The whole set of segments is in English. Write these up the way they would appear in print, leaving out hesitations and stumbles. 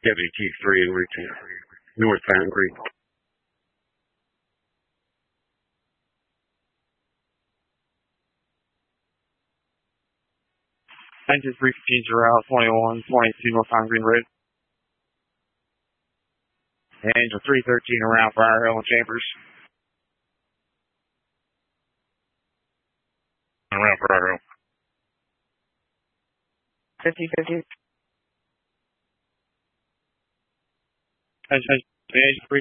WT3 en route to North Fountain Creek. Engine 315 route 2122 North Fountain Green Road. Angel 313 around Briar Hill and Chambers. Around Briar Hill. 50-50. Angel 3.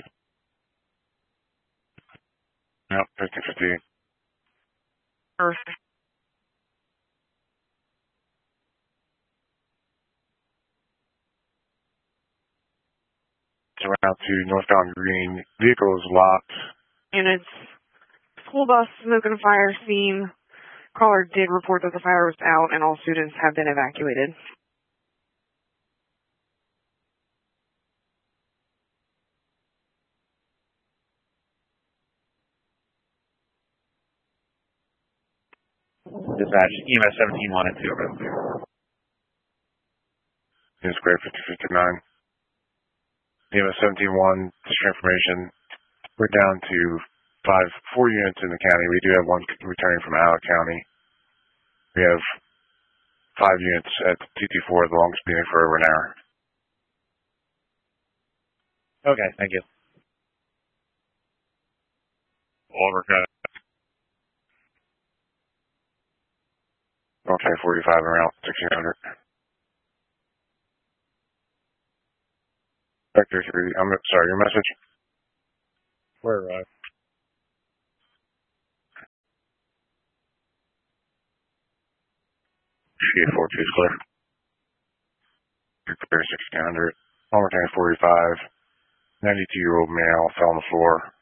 Yep, 50-50. Perfect. Around to North Fountain Green. Vehicle is locked. Units. School bus smoke and fire scene. Caller did report that the fire was out and all students have been evacuated. Dispatch, EMS 17-1 at 2 over there. Unit Square 50-59. EMS 17-1, just for information, we're down to 4 units in the county. We do have one returning from Allen County. We have 5 units at TT4, the longest meeting for over an hour. Okay, thank you. Overcut. Okay, 45 around 1600. Vector 3, I'm sorry, your message? We're arrived. G42 is clear. Clear 1600. Palmer County 45. 92-year-old male fell on the floor.